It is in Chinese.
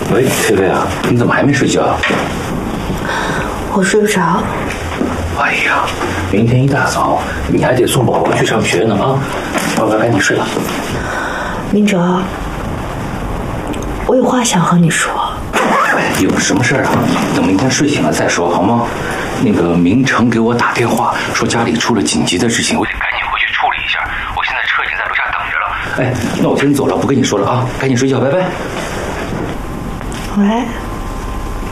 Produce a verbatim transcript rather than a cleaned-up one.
喂，菲菲啊，你怎么还没睡觉啊？ 我睡不着。 哎呀，明天一大早你还得送宝宝去上学呢啊！乖乖，赶紧睡吧。 明哲，我有话想和你说。 哎，有什么事儿啊？等明天睡醒了再说好吗？那个明成给我打电话说家里出了紧急的事情，我得赶紧回去处理一下。我现在车已经在楼下等着了。哎，那我先走了，不跟你说了啊，赶紧睡觉，拜拜。 喂。